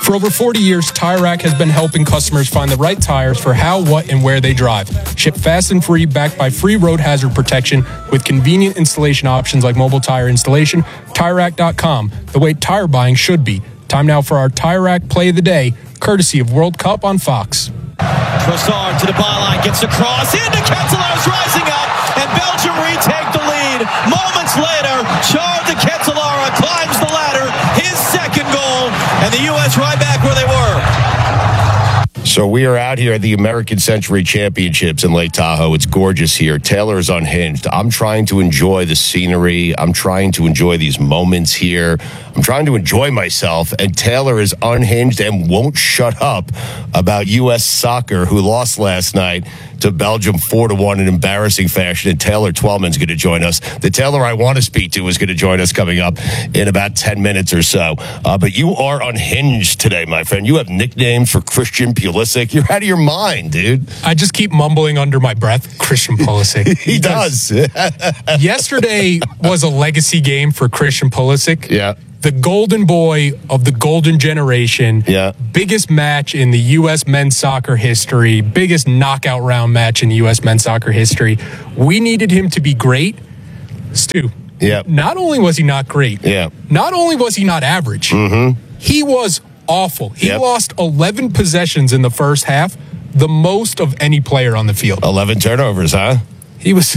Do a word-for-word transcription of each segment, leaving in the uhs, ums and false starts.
For over forty years, Tire Rack has been helping customers find the right tires for how, what, and where they drive. Shipped fast and free, backed by free road hazard protection with convenient installation options like mobile tire installation. Tire Rack dot com, the way tire buying should be. Time now for our Tire Rack Play of the Day, courtesy of World Cup on Fox. Trossard to the byline, gets across, into Ketelaere's rising up, and Belgium retake the lead. Moments later, Charles de Ketelaere climbs the ladder, his second goal, and the U S right back where they were. So we are out here at the American Century Championships in Lake Tahoe. It's gorgeous here. Taylor is unhinged. I'm trying to enjoy the scenery. I'm trying to enjoy these moments here. I'm trying to enjoy myself, and Taylor is unhinged and won't shut up about U S soccer, who lost last night to Belgium four to one in embarrassing fashion. And Taylor Twellman's going to join us. The Taylor I want to speak to is going to join us coming up in about ten minutes or so. Uh, but you are unhinged today, my friend. You have nicknames for Christian Pulisic. You're out of your mind, dude. I just keep mumbling under my breath, Christian Pulisic. he, he does. does. Yesterday was a legacy game for Christian Pulisic. Yeah. The golden boy of the golden generation. Yeah. Biggest match in the U S men's soccer history. Biggest knockout round match in U S men's soccer history. We needed him to be great. Stu. Yeah. Not only was he not great. Yeah. Not only was he not average. Mm-hmm. He was awful. He yep. lost eleven possessions in the first half, the most of any player on the field. eleven turnovers, huh? He was.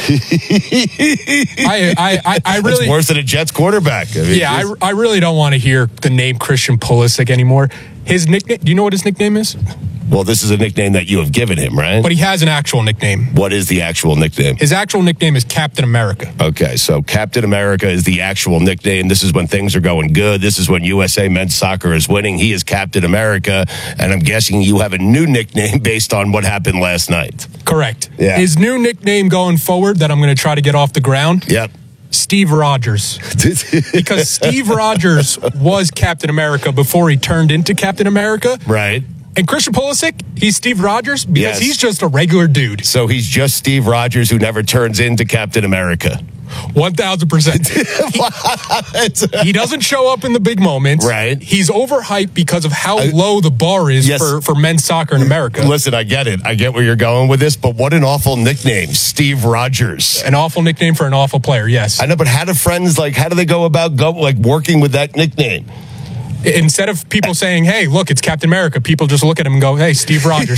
I, I, I, I really. It's worse than a Jets quarterback. I mean, yeah, I, I really don't want to hear the name Christian Pulisic anymore. His nickname. Do you know what his nickname is? Well, this is a nickname that you have given him, right? But he has an actual nickname. What is the actual nickname? His actual nickname is Captain America. Okay, so Captain America is the actual nickname. This is when things are going good. This is when U S A men's soccer is winning. He is Captain America, and I'm guessing you have a new nickname based on what happened last night. Correct. Yeah. His new nickname going forward that I'm going to try to get off the ground. Yep. Steve Rogers. Because Steve Rogers was Captain America before he turned into Captain America. Right. And Christian Pulisic, he's Steve Rogers because yes. he's just a regular dude. So he's just Steve Rogers who never turns into Captain America. one thousand percent. He, he doesn't show up in the big moments. Right. He's overhyped because of how I, low the bar is yes. for, for men's soccer in America. Listen, I get it. I get where you're going with this, but what an awful nickname, Steve Rogers. An awful nickname for an awful player, yes. I know, but how do friends, like, how do they go about go, like working with that nickname? Instead of people saying, hey, look, it's Captain America, people just look at him and go, hey, Steve Rogers.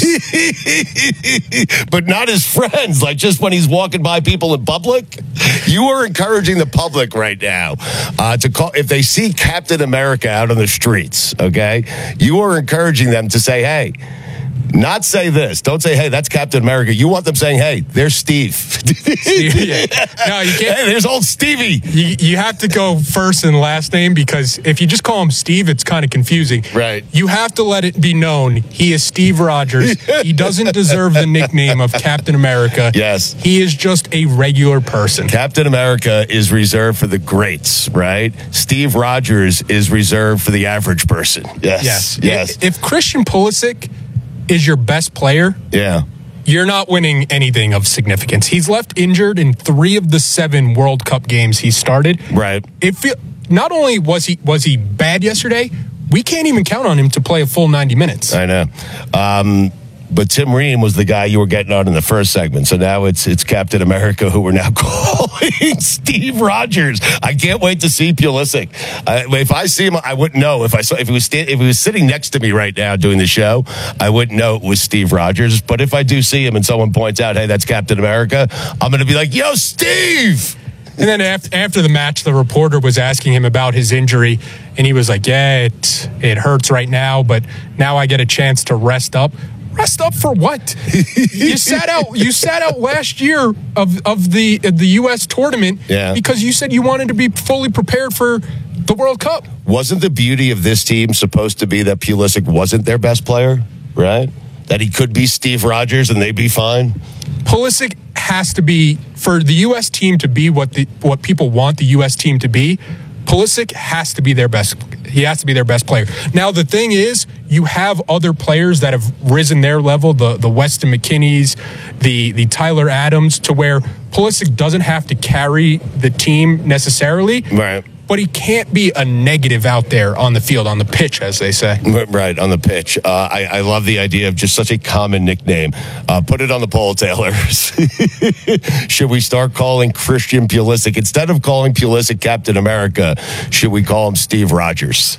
But not his friends, like just when he's walking by people in public. You are encouraging the public right now uh, to call, if they see Captain America out on the streets, okay, you are encouraging them to say, hey, not say this. Don't say, hey, that's Captain America. You want them saying, hey, there's Steve. Steve yeah. No, you can't. Hey, there's old Stevie. You, you have to go first and last name because if you just call him Steve, it's kind of confusing. Right. You have to let it be known he is Steve Rogers. He doesn't deserve the nickname of Captain America. Yes. He is just a regular person. Captain America is reserved for the greats, right? Steve Rogers is reserved for the average person. Yes. Yes. Yes. If, if Christian Pulisic is your best player, yeah, you're not winning anything of significance. He's left injured in three of the seven World Cup games he started. Right. It feel, not only was he was he bad yesterday, we can't even count on him to play a full ninety minutes. I know. Um, but Tim Ream was the guy you were getting on in the first segment. So now it's it's Captain America who we're now calling Steve Rogers. I can't wait to see Pulisic. Uh, if I see him, I wouldn't know. If I saw if he was sta- if he was sitting next to me right now doing the show, I wouldn't know it was Steve Rogers. But if I do see him and someone points out, hey, that's Captain America, I'm going to be like, yo, Steve. And then after, after the match, the reporter was asking him about his injury, and he was like, yeah, it, it hurts right now, but now I get a chance to rest up. Rest up for what? you sat out. You sat out last year of of the of the U S tournament yeah. because you said you wanted to be fully prepared for the World Cup. Wasn't the beauty of this team supposed to be that Pulisic wasn't their best player, right? That he could be Steve Rogers and they'd be fine? Pulisic has to be, for the U S team to be what the what people want the U S team to be, Pulisic has to be their best. He has to be their best player. Now, the thing is, you have other players that have risen their level, the, the Weston McKennies, the, the Tyler Adams, to where Pulisic doesn't have to carry the team necessarily. Right. but he can't be a negative out there on the field, on the pitch, as they say. Right, on the pitch. Uh, I, I love the idea of just such a common nickname. Uh, put it on the poll, Taylor. Should we start calling Christian Pulisic, instead of calling Pulisic Captain America, should we call him Steve Rogers?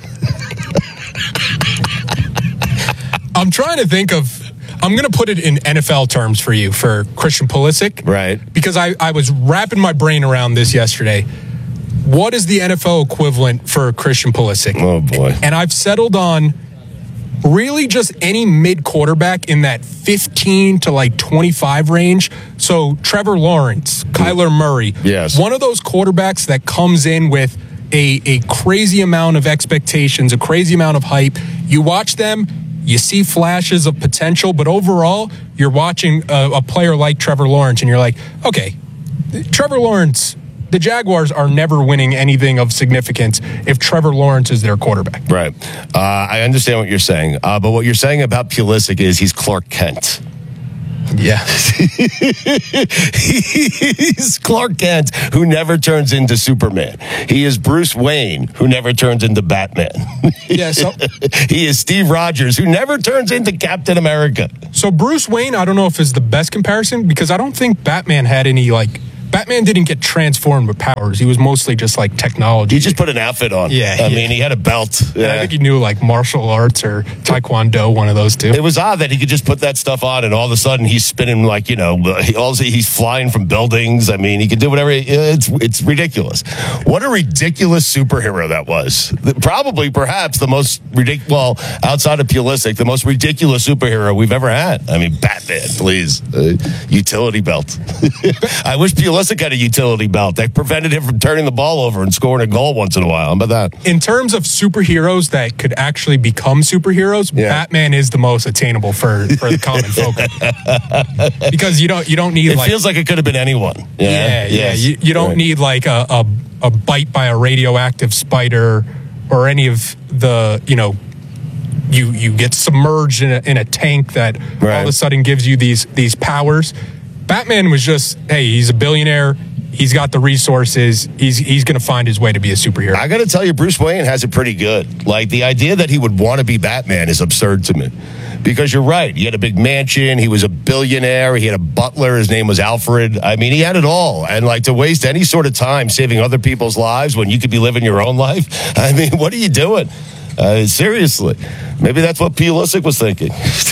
I'm trying to think of, I'm going to put it in N F L terms for you, for Christian Pulisic. Right. Because I, I was wrapping my brain around this yesterday. What is the N F L equivalent for Christian Pulisic? Oh, boy. And I've settled on really just any mid quarterback in that fifteen to like twenty-five range. So Trevor Lawrence, Kyler Murray. Yes. One of those quarterbacks that comes in with a, a crazy amount of expectations, a crazy amount of hype. You watch them, you see flashes of potential, but overall, you're watching a, a player like Trevor Lawrence and you're like, okay, Trevor Lawrence, the Jaguars are never winning anything of significance if Trevor Lawrence is their quarterback. Right. Uh, I understand what you're saying. Uh, but what you're saying about Pulisic is he's Clark Kent. Yeah. He's Clark Kent, who never turns into Superman. He is Bruce Wayne, who never turns into Batman. Yeah, so, he is Steve Rogers, who never turns into Captain America. So Bruce Wayne, I don't know if is the best comparison, because I don't think Batman had any, like, Batman didn't get transformed with powers. He was mostly just like technology. He just put an outfit on. Yeah. I yeah. mehe had a belt. Yeah. I think he knew like martial arts or Taekwondo, one of those two. It was odd that he could just put that stuff on and all of a sudden he's spinning like, you know, he also he's flying from buildings. I mean, he can do whatever. It's it's ridiculous. What a ridiculous superhero that was. Probably, perhaps, the most ridiculous, well, outside of Pulisic, the most ridiculous superhero we've ever had. I mean, Batman, please. Uh, utility belt. I wish Pulisic Pulisic had a utility belt that prevented him from turning the ball over and scoring a goal once in a while. How about that? In terms of superheroes that could actually become superheroes, yeah. Batman is the most attainable for, for the common folk. Because you don't you don't need it like... It feels like it could have been anyone. Yeah, yeah. Yes. yeah. You, you don't right. need like a, a, a bite by a radioactive spider or any of the, you know, you you get submerged in a, in a tank that right. all of a sudden gives you these these powers. Batman was just, hey, he's a billionaire. He's got the resources. He's he's going to find his way to be a superhero. I got to tell you, Bruce Wayne has it pretty good. Like, the idea that he would want to be Batman is absurd to me. Because you're right. He had a big mansion. He was a billionaire. He had a butler. His name was Alfred. I mean, he had it all. And, like, to waste any sort of time saving other people's lives when you could be living your own life, I mean, what are you doing? Uh, seriously, maybe that's what Pulisic was thinking.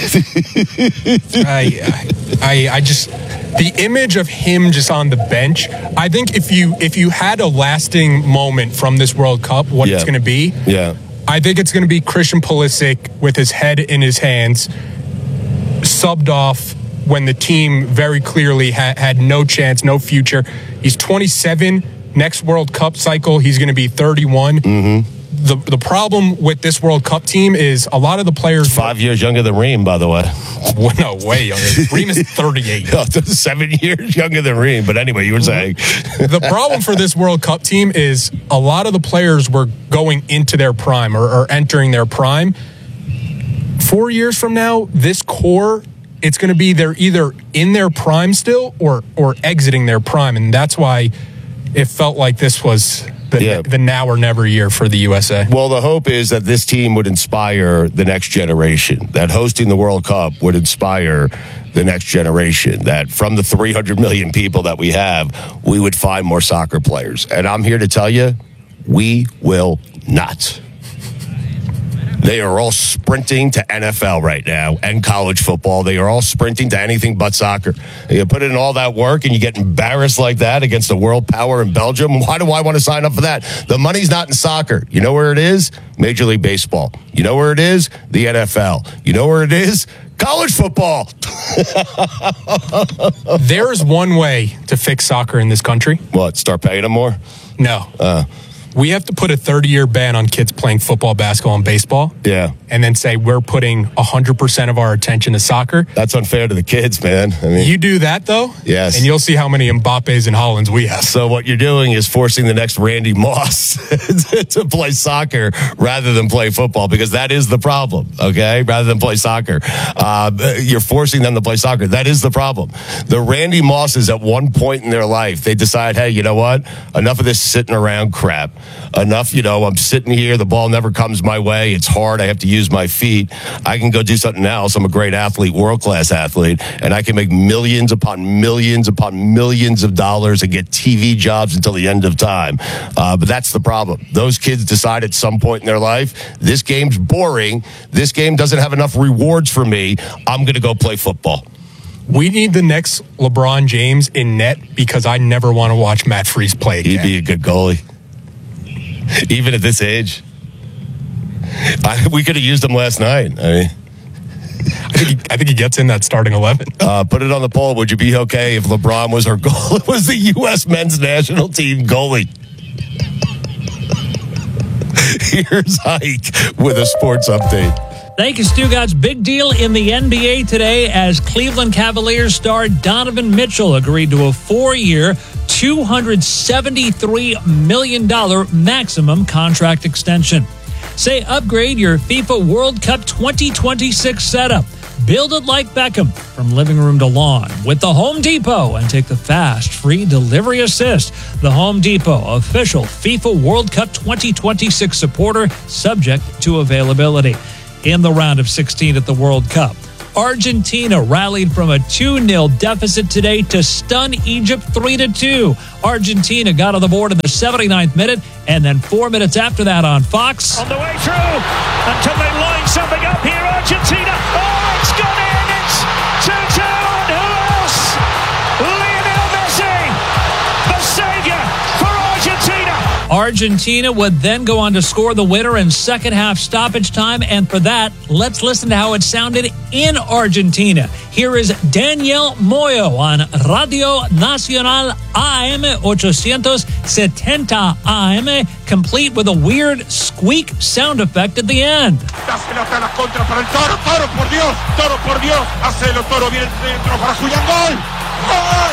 I, I, I just the image of him just on the bench. I think if you if you had a lasting moment from this World Cup, what yeah. it's going to be, yeah, I think it's going to be Christian Pulisic with his head in his hands, subbed off when the team very clearly ha- had no chance, no future. He's twenty-seven. Next World Cup cycle, he's going to be thirty-one. Mm-hmm. The the problem with this World Cup team is a lot of the players... Five years younger than Reem, by the way. Well, no, way younger. Reem is thirty-eight. Oh, seven years younger than Reem. But anyway, you were saying. The problem for this World Cup team is a lot of the players were going into their prime or, or entering their prime. Four years from now, this core, it's going to be they're either in their prime still or or exiting their prime. And that's why it felt like this was... The, yeah. the now or never year for the U S A. Well, the hope is that this team would inspire the next generation, that hosting the World Cup would inspire the next generation, that from the three hundred million people that we have, we would find more soccer players. And I'm here to tell you, we will not. They are all sprinting to N F L right now and college football. They are all sprinting to anything but soccer. You put in all that work and you get embarrassed like that against the world power in Belgium. Why do I want to sign up for that? The money's not in soccer. You know where it is? Major League Baseball. You know where it is? The N F L. You know where it is? College football. There's one way to fix soccer in this country. What? Start paying them more? No. Uh We have to put a thirty-year ban on kids playing football, basketball, and baseball. Yeah. And then say we're putting one hundred percent of our attention to soccer. That's unfair to the kids, man. I mean, you do that, though? Yes. And you'll see how many Mbappes and Hollands we have. So what you're doing is forcing the next Randy Moss to play soccer rather than play football, because that is the problem, okay? Rather than play soccer. Uh, you're forcing them to play soccer. That is the problem. The Randy Mosses at one point in their life, they decide, hey, you know what? Enough of this sitting around crap. enough, you know, I'm sitting here, the ball never comes my way. It's hard. I have to use my feet. I can go do something else. I'm a great athlete, world-class athlete, and I can make millions upon millions upon millions of dollars and get T V jobs until the end of time. Uh, but that's the problem. Those kids decide at some point in their life, this game's boring. This game doesn't have enough rewards for me. I'm going to go play football. We need the next LeBron James in net because I never want to watch Matt Freese play again. He'd be a good goalie. Even at this age. I, we could have used him last night. I mean, I think, he, I think he gets in that starting eleven. Uh, put it on the poll. Would you be okay if LeBron was our goal? It was the U S men's national team goalie. Here's Ike with a sports update. Thank you, Stugatz. Big deal in the N B A today as Cleveland Cavaliers star Donovan Mitchell agreed to a four-year, two hundred seventy-three million dollars maximum contract extension. Say upgrade your FIFA World Cup twenty twenty-six setup. Build it like Beckham from living room to lawn with the Home Depot and take the fast, free delivery assist. The Home Depot, official FIFA World Cup twenty twenty-six supporter, subject to availability. In the round of sixteen at the World Cup, Argentina rallied from a two nil deficit today to stun Egypt three to two. Argentina got on the board in the seventy-ninth minute, and then four minutes after that on Fox. On the way through, until they line something up here, Argentina. Oh, it's gone in! It's two two, and who else? Lionel Messi, the savior for Argentina. Argentina would then go on to score the winner in second half stoppage time, and for that, let's listen to how it sounded in Argentina. Here is Daniel Moyo on Radio Nacional A M eight seventy A M, complete with a weird squeak sound effect at the end. Dásela hasta la contra para el Toro. Toro, por Dios. Toro, por Dios. Hacelo, Toro. Viene el centro para Julián. ¡Gol! ¡Gol!